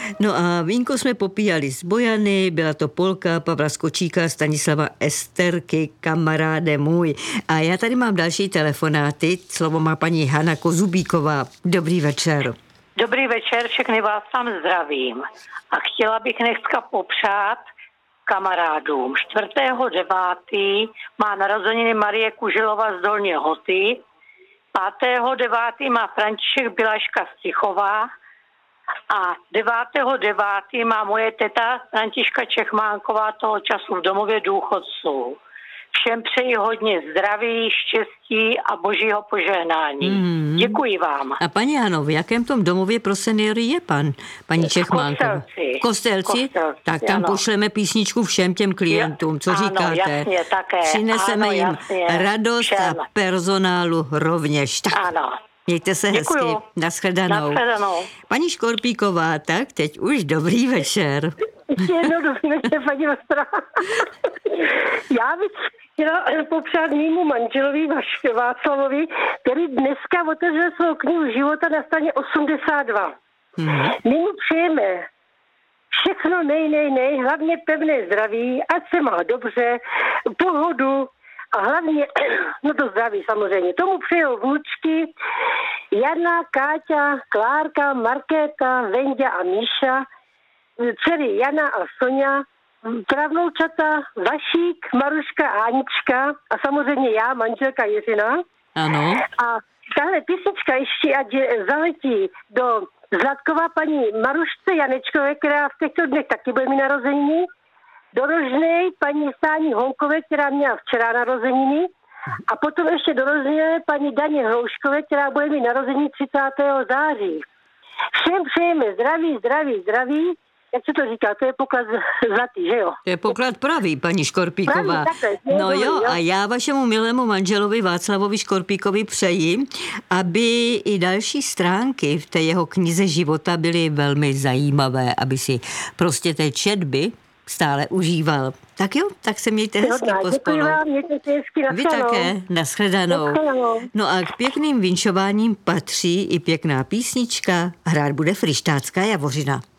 No a vínko jsme popíjali z Bojany, byla to Polka Pavla Skočíka, Stanislava Esterky, kamaráde můj. A já tady mám další telefonáty. Slovo má paní Hana Kozubíková. Dobrý večer. Dobrý večer, všechny vás tam zdravím. A chtěla bych dneska popřát kamarádům. 4.9. má narozeniny Marie Kuželová z Dolní Hoty, 5.9. má František Bilaška z Cichová a 9.9. má moje teta Františka Čechmánková, toho času v domově důchodců. Všem přeji hodně zdraví, štěstí a božího požehnání. Děkuji vám. A paní Hano, v jakém tom domově pro seniory je paní Čechmánková? Kostelci? Tak tam ano. Pošleme písničku všem těm klientům. Co říkáte? Jasně, také. Přineseme jim radost všem. A personálu rovněž. Tak. Ano. Mějte se hezky. Nashledanou. Paní Škorpíková, tak teď už dobrý večer. Ještě jednou dobrý večer, paní Ostra. Já bych chtěla popřát mému manželovi Václavovi, který dneska otevřel svou knihu života na straně 82. My mu přejeme všechno nej, hlavně pevné zdraví, ať se má dobře, pohodu a hlavně, no to zdraví samozřejmě. Tomu přejou vnučky Jana, Káťa, Klárka, Markéta, Venďa a Míša, dcery Jana a Soňa, pravnoučata Vašík, Maruška, Anička a samozřejmě já, manželka Jiřina. Ano. A tahle písnička ještě ať zaletí do Zlatkova paní Marušce Janečkové, která v těchto dnech taky bude mít narozeniny, do Rožnej paní Stání Honkové, která měla včera narozeniny, a potom ještě do Rožné paní Daně Hrouškové, která bude mít narozeniny 30. září. Všem přejeme zdraví. Jak se to říká? To je poklad zlatý, že jo? To je poklad pravý, paní Škorpíková. No jo, a já vašemu milému manželovi Václavovi Škorpíkovi přeji, aby i další stránky v té jeho knize života byly velmi zajímavé, aby si prostě té četby stále užíval. Tak jo, tak se mějte hezky pospolu. Vy také, nashledanou. No a k pěkným vinšováním patří i pěkná písnička. Hrát bude Fryštácká Javořina.